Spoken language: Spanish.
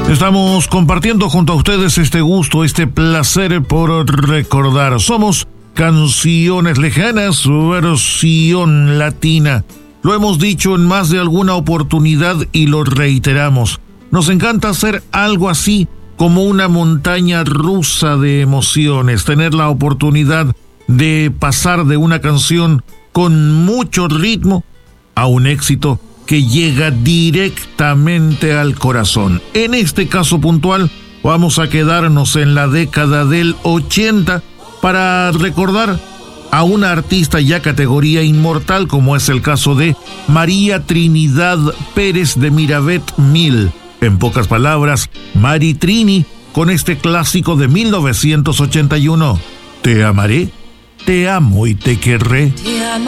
Estamos compartiendo junto a ustedes este gusto, este placer por recordar. Somos Canciones Lejanas, versión latina. Lo hemos dicho en más de alguna oportunidad y lo reiteramos. Nos encanta hacer algo así como una montaña rusa de emociones, tener la oportunidad de pasar de una canción con mucho ritmo a un éxito que llega directamente al corazón. En este caso puntual, vamos a quedarnos en la década del 80 para recordar a una artista ya categoría inmortal, como es el caso de María Trinidad Pérez de Miravet Mil. En pocas palabras, Mari Trini, con este clásico de 1981, Te amaré, te amo y te querré.